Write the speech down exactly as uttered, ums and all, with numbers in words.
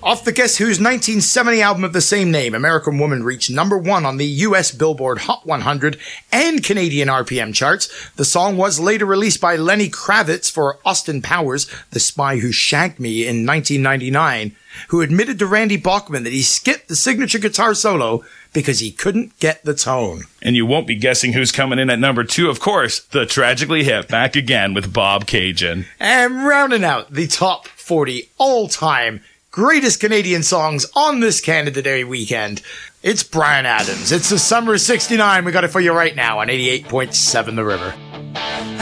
Off the Guess Who's nineteen seventy album of the same name, American Woman reached number one on the U S Billboard Hot one hundred and Canadian R P M charts. The song was later released by Lenny Kravitz for Austin Powers, The Spy Who Shagged Me, in nineteen ninety-nine, who admitted to Randy Bachman that he skipped the signature guitar solo because he couldn't get the tone. And you won't be guessing who's coming in at number two, of course, the Tragically Hip, back again with Bob Cajun. And rounding out the top forty all-time greatest Canadian songs on this Canada Day weekend, it's Bryan Adams. It's the summer of sixty-nine. We got it for you right now on eighty-eight point seven The River.